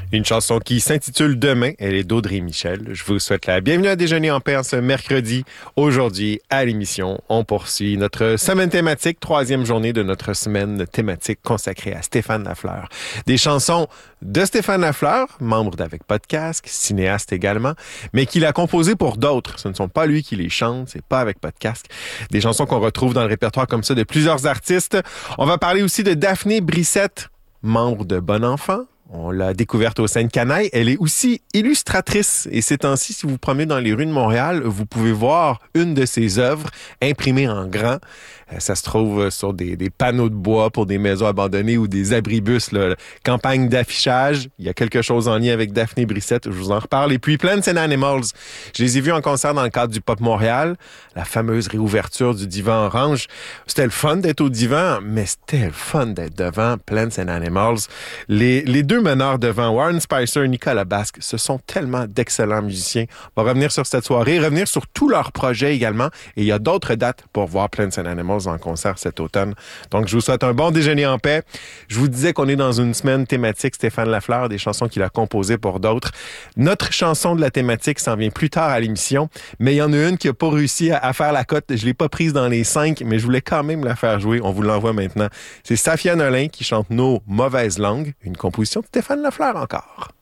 Une chanson qui s'intitule Demain. Elle est d'Audrey Michel. Je vous souhaite la bienvenue à Déjeuner en paix en ce mercredi. Aujourd'hui, à l'émission, on poursuit notre semaine thématique, troisième journée de notre semaine thématique consacrée à Stéphane Lafleur. Des chansons de Stéphane Lafleur, membre d'Avec Podcast, cinéaste également, mais qu'il a composées pour d'autres. Ce ne sont pas lui qui les chante, c'est pas Avec Podcast. Des chansons qu'on retrouve dans le répertoire comme ça de plusieurs artistes. On va parler aussi de Daphné Brissette, membre de Bon Enfant. On l'a découverte au Seine-Canaille. Elle est aussi illustratrice. Et ces temps-ci, si vous vous promenez dans les rues de Montréal, vous pouvez voir une de ses œuvres imprimée en grand. Ça se trouve sur des panneaux de bois pour des maisons abandonnées ou des abribus, là. Campagne d'affichage. Il y a quelque chose en lien avec Daphné Brissette. Je vous en reparle. Et puis Plants and Animals. Je les ai vus en concert dans le cadre du Pop Montréal. La fameuse réouverture du Divan Orange. C'était le fun d'être au divan, mais c'était le fun d'être devant Plants and Animals. Les deux meneurs devant, Warren Spicer et Nicolas Basque, ce sont tellement d'excellents musiciens. On va revenir sur cette soirée, revenir sur tous leurs projets également. Et il y a d'autres dates pour voir Plants and Animals en concert cet automne. Donc, je vous souhaite un bon déjeuner en paix. Je vous disais qu'on est dans une semaine thématique Stéphane Lafleur, des chansons qu'il a composées pour d'autres. Notre chanson de la thématique s'en vient plus tard à l'émission, mais il y en a une qui n'a pas réussi à faire la cote. Je l'ai pas prise dans les 5, mais je voulais quand même la faire jouer. On vous l'envoie maintenant. C'est Safia Nolin qui chante Nos mauvaises langues, une composition de Stéphane Lafleur encore.